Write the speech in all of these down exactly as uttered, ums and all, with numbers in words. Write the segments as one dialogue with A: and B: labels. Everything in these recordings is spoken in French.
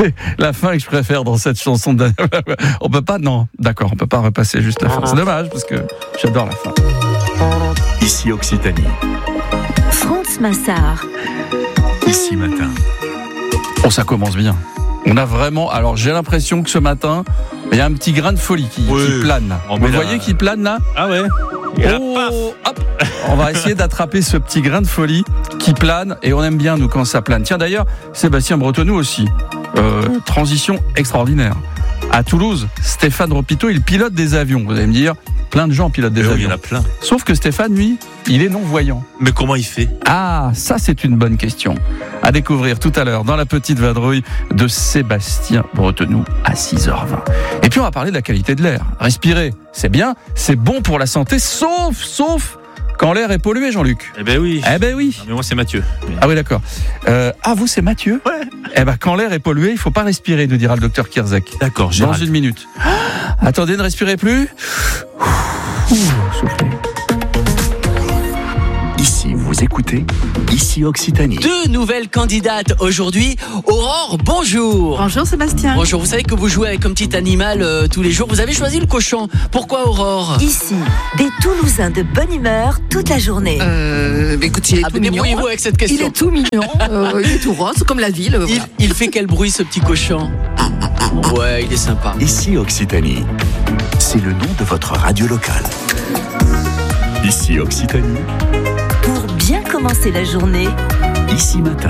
A: C'est la fin que je préfère dans cette chanson. De... On peut pas, non, d'accord, on peut pas repasser juste la fin. C'est dommage parce que j'adore la fin.
B: Ici Occitanie.
C: France Massard.
B: Ici Matin.
A: Oh, ça commence bien. On a vraiment. Alors, j'ai l'impression que ce matin, il y a un petit grain de folie qui,
D: oui.
A: qui plane.
D: On
A: Vous
D: la...
A: voyez qui plane là ?
D: Ah ouais.
A: Et oh, là, hop, on va essayer d'attraper ce petit grain de folie qui plane et on aime bien nous quand ça plane. Tiens d'ailleurs, Sébastien Bretonneau aussi. Euh, transition extraordinaire. À Toulouse, Stéphane Ropito, il pilote des avions. Vous allez me dire, plein de gens pilotent des
D: oui,
A: avions.
D: Il y en a plein.
A: Sauf que Stéphane, lui, il est non-voyant.
D: Mais comment il fait ?
A: Ah, ça c'est une bonne question. À découvrir tout à l'heure dans la petite vadrouille de Sébastien Bretonneau à six heures vingt. Et puis on va parler de la qualité de l'air. Respirer, c'est bien, c'est bon pour la santé, sauf, sauf quand l'air est pollué, Jean-Luc.
D: Eh ben oui.
A: Eh ben oui.
D: Non, mais moi c'est Mathieu.
A: Ah oui, d'accord. Euh, ah vous c'est Mathieu ?
D: Ouais.
A: Eh ben quand l'air est pollué, il faut pas respirer, nous dira le docteur Kierzek.
D: D'accord,
A: Dans
D: Gérald.
A: une minute. Ah, attendez, ne respirez plus. Ouh, soufflez.
B: Ici, vous écoutez Ici Occitanie.
E: Deux nouvelles candidates aujourd'hui. Aurore, bonjour.
F: Bonjour Sébastien.
E: Bonjour, vous savez que vous jouez avec un petit animal euh, tous les jours. Vous avez choisi le cochon. Pourquoi Aurore ?
C: Ici, des Toulousains de bonne humeur toute la journée.
F: Euh, bah écoute, il est
E: Ah,
F: tout
E: mais
F: mignon.
E: débrouillez-vous avec cette
F: Il
E: question.
F: est tout mignon, euh, il est tout rose, comme la ville.
E: Il,
F: Voilà.
E: il fait quel bruit ce petit cochon ? Ouais, il est sympa.
B: Ici Occitanie. C'est le nom de votre radio locale. Ici Occitanie.
C: Pour bien commencer la journée,
B: Ici Matin.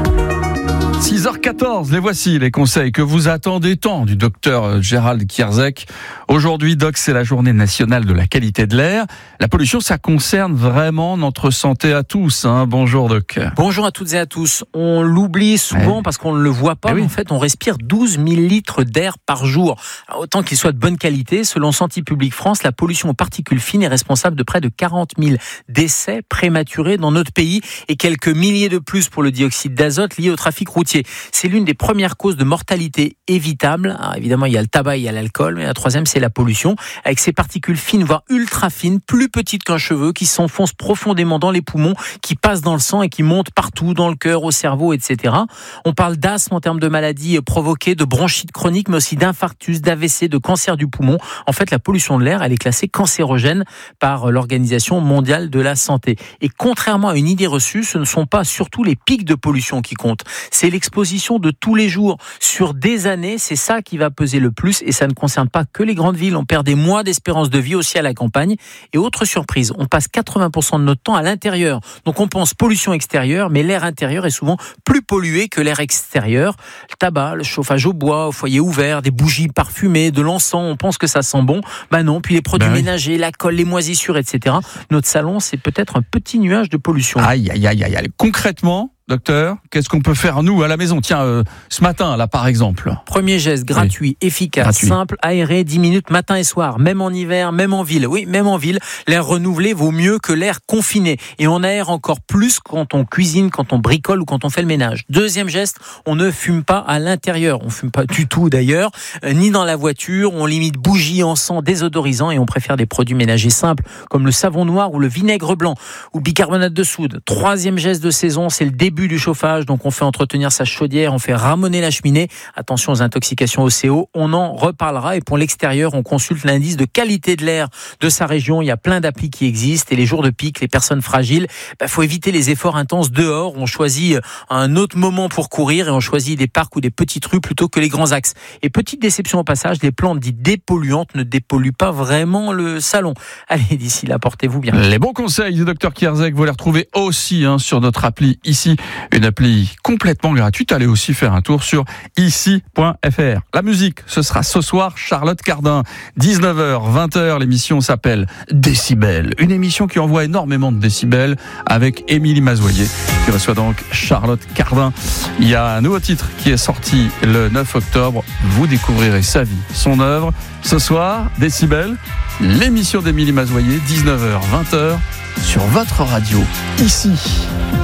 A: six heures quatorze, les voici les conseils que vous attendez tant du docteur Gérald Kierzek. Aujourd'hui, Doc, c'est la journée nationale de la qualité de l'air. La pollution, ça concerne vraiment notre santé à tous. Hein. Bonjour, Doc.
G: Bonjour à toutes et à tous. On l'oublie souvent
A: Ouais.
G: parce qu'on ne le voit pas,
A: Eh
G: mais
A: oui.
G: en fait, on respire douze mille litres d'air par jour. Alors, autant qu'il soit de bonne qualité, selon Santé publique France, la pollution aux particules fines est responsable de près de quarante mille décès prématurés dans notre pays et quelques milliers de plus pour le dioxyde d'azote lié au trafic routier. C'est l'une des premières causes de mortalité évitable. Alors, évidemment, il y a le tabac, il y a l'alcool, mais la troisième, c'est la pollution, avec ces particules fines, voire ultra fines, plus petites qu'un cheveu, qui s'enfoncent profondément dans les poumons, qui passent dans le sang et qui montent partout, dans le cœur, au cerveau, et cetera. On parle d'asthme en termes de maladies provoquées, de bronchite chronique, mais aussi d'infarctus, d'A V C, de cancer du poumon. En fait, la pollution de l'air, elle est classée cancérogène par l'Organisation mondiale de la santé. Et contrairement à une idée reçue, ce ne sont pas surtout les pics de pollution qui comptent. C'est l'exposition de tous les jours sur des années, c'est ça qui va peser le plus et ça ne concerne pas que les grandes villes. On perd des mois d'espérance de vie aussi à la campagne. Et autre surprise, on passe quatre-vingts pour cent de notre temps à l'intérieur. Donc on pense pollution extérieure, mais l'air intérieur est souvent plus pollué que l'air extérieur. Le tabac, le chauffage au bois, au foyer ouvert, des bougies parfumées, de l'encens, on pense que ça sent bon. Ben non, puis les produits
A: ben oui.
G: ménagers, la colle, les moisissures, et cetera. Notre salon, c'est peut-être un petit nuage de pollution.
A: Aïe, aïe, aïe, aïe, aïe. Concrètement, docteur, qu'est-ce qu'on peut faire nous à la maison ? Tiens, euh, ce matin, là, par exemple.
G: Premier geste gratuit, efficace,
A: Gratuit.
G: simple, aéré, dix minutes matin et soir, même en hiver, même en ville. Oui, même en ville, l'air renouvelé vaut mieux que l'air confiné. Et on aère encore plus quand on cuisine, quand on bricole ou quand on fait le ménage. Deuxième geste, on ne fume pas à l'intérieur. On fume pas du tout d'ailleurs, euh, ni dans la voiture. On limite bougies, encens, désodorisants et on préfère des produits ménagers simples comme le savon noir ou le vinaigre blanc ou bicarbonate de soude. Troisième geste de saison, c'est le début du chauffage, donc on fait entretenir sa chaudière, on fait ramoner la cheminée. Attention aux intoxications au C O, on en reparlera. Et pour l'extérieur, on consulte l'indice de qualité de l'air de sa région. Il y a plein d'applis qui existent et les jours de pic, les personnes fragiles, bah, faut éviter les efforts intenses dehors. On choisit un autre moment pour courir et on choisit des parcs ou des petites rues plutôt que les grands axes. Et petite déception au passage, les plantes dites dépolluantes ne dépolluent pas vraiment le salon. Allez, d'ici là, portez-vous bien.
A: Les bons conseils du docteur Kierzek, vous les retrouvez aussi hein, sur notre appli ici. Une appli complètement gratuite. Allez aussi faire un tour sur ici point f r. La musique, ce sera ce soir Charlotte Cardin. dix-neuf heures, vingt heures, l'émission s'appelle Décibel. Une émission qui envoie énormément de décibels avec Émilie Mazoyer qui reçoit donc Charlotte Cardin. Il y a un nouveau titre qui est sorti le neuf octobre. Vous découvrirez sa vie, son œuvre. Ce soir, Décibel, l'émission d'Émilie Mazoyer, dix-neuf heures, vingt heures, sur votre radio, ici.